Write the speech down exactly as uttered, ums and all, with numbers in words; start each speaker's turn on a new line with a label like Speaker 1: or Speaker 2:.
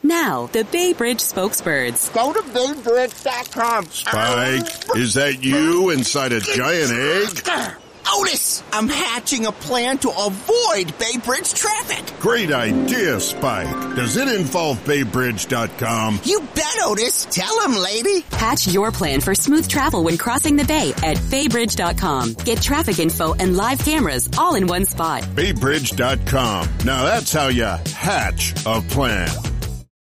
Speaker 1: Now, the Bay Bridge spokesbirds.
Speaker 2: Go to bay bridge dot com.
Speaker 3: Spike, is that you inside a giant egg?
Speaker 2: Otis, I'm hatching a plan to avoid Bay Bridge traffic.
Speaker 3: Great idea, Spike. Does it involve bay bridge dot com?
Speaker 2: You bet, Otis. Tell him, lady.
Speaker 1: Hatch your plan for smooth travel when crossing the bay at bay bridge dot com. Get traffic info and live cameras all in one spot.
Speaker 3: bay bridge dot com. Now that's how you hatch a plan.